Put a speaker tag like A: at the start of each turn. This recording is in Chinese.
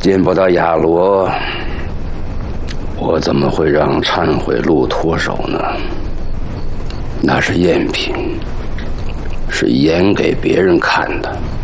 A: 见不到亚罗，我怎么会让忏悔录脱手呢？那是赝品，是演给别人看的。